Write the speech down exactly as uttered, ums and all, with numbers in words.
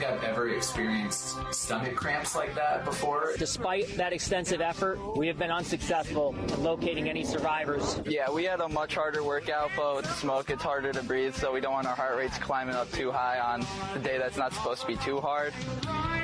have ever experienced stomach cramps like that before? Despite that extensive effort, we have been unsuccessful in locating any survivors. Yeah, we had a much harder workout, but with the smoke, it's harder to breathe, so we don't want our heart rates climbing up too high on the day that's not supposed to be too hard.